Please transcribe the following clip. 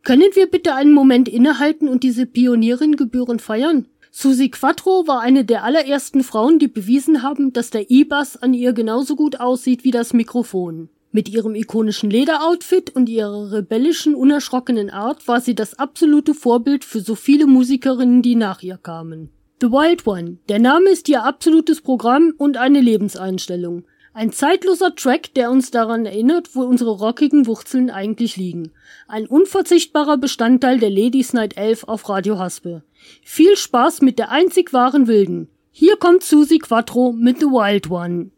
Können wir bitte einen Moment innehalten und diese Pionierin gebührend feiern? Suzi Quatro war eine der allerersten Frauen, die bewiesen haben, dass der E-Bass an ihr genauso gut aussieht wie das Mikrofon. Mit ihrem ikonischen Lederoutfit und ihrer rebellischen, unerschrockenen Art war sie das absolute Vorbild für so viele Musikerinnen, die nach ihr kamen. The Wild One. Der Name ist ihr absolutes Programm und eine Lebenseinstellung. Ein zeitloser Track, der uns daran erinnert, wo unsere rockigen Wurzeln eigentlich liegen. Ein unverzichtbarer Bestandteil der Ladies Night 11 auf Radio Haspe. Viel Spaß mit der einzig wahren Wilden. Hier kommt Suzi Quatro mit The Wild One.